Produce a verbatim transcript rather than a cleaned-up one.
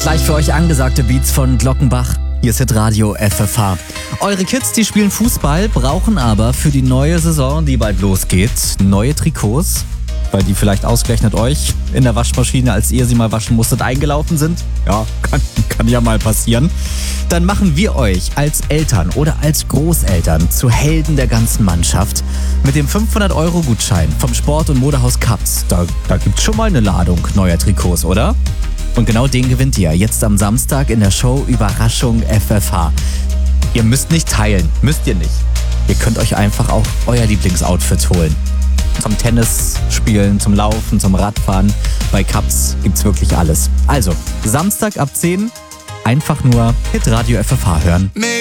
Gleich für euch angesagte Beats von Glockenbach. Hier ist Hitradio F F H. Eure Kids, die spielen Fußball, brauchen aber für die neue Saison, die bald losgeht, neue Trikots, weil die vielleicht ausgerechnet euch in der Waschmaschine, als ihr sie mal waschen musstet, eingelaufen sind. Ja, kann, kann ja mal passieren. Dann machen wir euch als Eltern oder als Großeltern zu Helden der ganzen Mannschaft mit dem fünfhundert-Euro-Gutschein vom Sport- und Modehaus Kaps. Da, da gibt's schon mal eine Ladung neuer Trikots, oder? Und genau den gewinnt ihr jetzt am Samstag in der Show Überraschung F F H. Ihr müsst nicht teilen, müsst ihr nicht. Ihr könnt euch einfach auch euer Lieblingsoutfit holen. Zum Tennis spielen, zum Laufen, zum Radfahren. Bei Kaps gibt's wirklich alles. Also, Samstag ab zehn einfach nur Hitradio F F H hören.